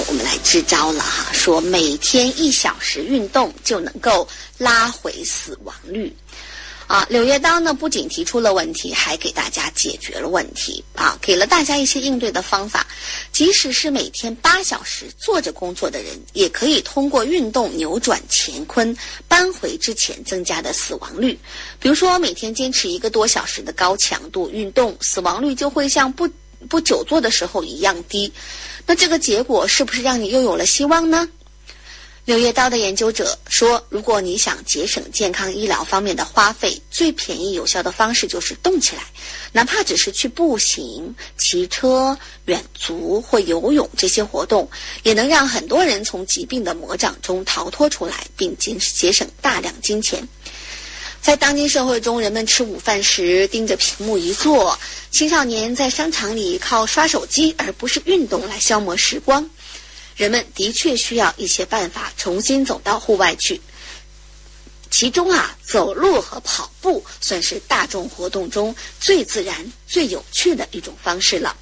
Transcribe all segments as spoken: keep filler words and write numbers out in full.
我们来支招了哈，说每天一小时运动就能够拉回死亡率。啊，柳叶刀呢不仅提出了问题，还给大家解决了问题啊，给了大家一些应对的方法。即使是每天八小时坐着工作的人，也可以通过运动扭转乾坤，扳回之前增加的死亡率。比如说，每天坚持一个多小时的高强度运动，死亡率就会像不不久坐的时候一样低。那这个结果是不是让你又有了希望呢？柳叶刀的研究者说，如果你想节省健康医疗方面的花费，最便宜有效的方式就是动起来，哪怕只是去步行、骑车、远足或游泳，这些活动也能让很多人从疾病的魔掌中逃脱出来，并节省大量金钱。在当今社会中，人们吃午饭时盯着屏幕一坐，青少年在商场里靠刷手机而不是运动来消磨时光。人们的确需要一些办法重新走到户外去，其中啊，走路和跑步算是大众活动中最自然、最有趣的一种方式了。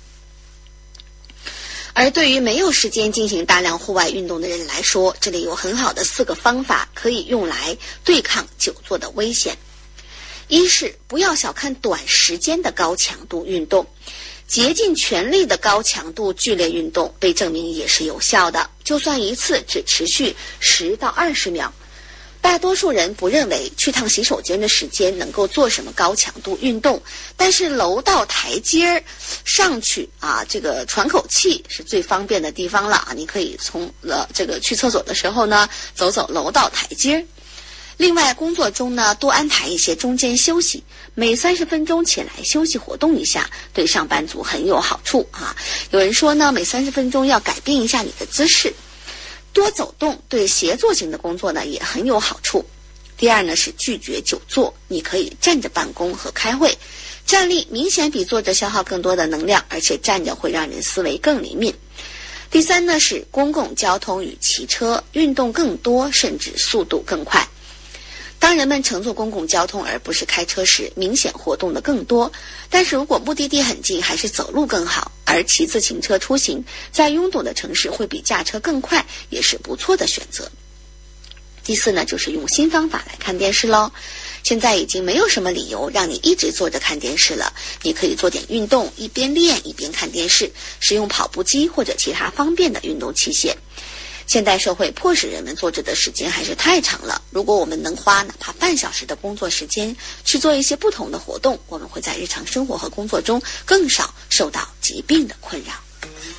而对于没有时间进行大量户外运动的人来说，这里有很好的四个方法可以用来对抗久坐的危险。一是不要小看短时间的高强度运动，竭尽全力的高强度剧烈运动被证明也是有效的，就算一次只持续十到二十秒。大多数人不认为去趟洗手间的时间能够做什么高强度运动，但是楼道台阶上去啊，这个喘口气是最方便的地方了啊！你可以从了这个去厕所的时候呢，走走楼道台阶。另外，工作中呢，多安排一些中间休息，每三十分钟起来休息活动一下，对上班族很有好处啊。有人说呢，每三十分钟要改变一下你的姿势，多走动对协作型的工作呢也很有好处。第二呢是拒绝久坐，你可以站着办公和开会，站立明显比坐着消耗更多的能量，而且站着会让人思维更灵敏。第三呢是公共交通与骑车，运动更多，甚至速度更快。当人们乘坐公共交通而不是开车时，明显活动的更多，但是如果目的地很近，还是走路更好。而骑自行车出行，在拥堵的城市会比驾车更快，也是不错的选择。第四呢，就是用新方法来看电视咯。现在已经没有什么理由让你一直坐着看电视了，你可以做点运动，一边练一边看电视，使用跑步机或者其他方便的运动器械。现代社会迫使人们坐着的时间还是太长了，如果我们能花哪怕半小时的工作时间去做一些不同的活动，我们会在日常生活和工作中更少受到疾病的困扰。